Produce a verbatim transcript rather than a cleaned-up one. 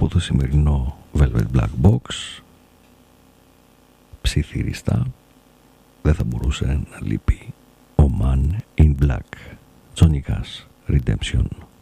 από το σημερινό Velvet Black Box, ψιθυριστά, δεν θα μπορούσε να λείπει ο Man in Black, Johnny Cash, Redemption.